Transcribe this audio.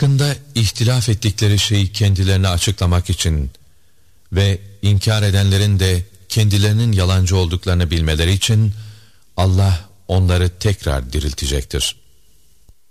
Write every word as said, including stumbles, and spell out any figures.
hakkında ihtilaf ettikleri şeyi kendilerine açıklamak için ve inkar edenlerin de kendilerinin yalancı olduklarını bilmeleri için Allah onları tekrar diriltecektir.